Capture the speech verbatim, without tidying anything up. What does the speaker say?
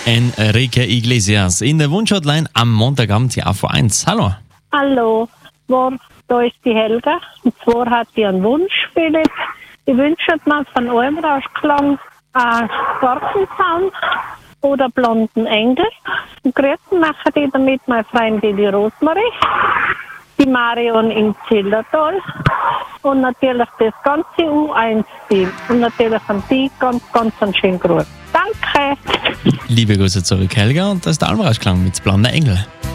Enrique Iglesias in der Wunschhotline am Montagabend, die A V eins. Hallo. Hallo, war, da ist die Helga. Und zwar hat die einen Wunsch, Philipp. Ich wünsche mir von eurem Rauschklang einen Gartenzaun oder blonden Engel. Und grüßen machen die damit meine Freundin die Rosmarie, die Marion in Zillertal und natürlich das ganze U eins Team. Und natürlich an die ganz, ganz einen schönen Gruß. Danke! Liebe Grüße zurück, Helga, und das ist der Almrauschklang mit Blonder Engel.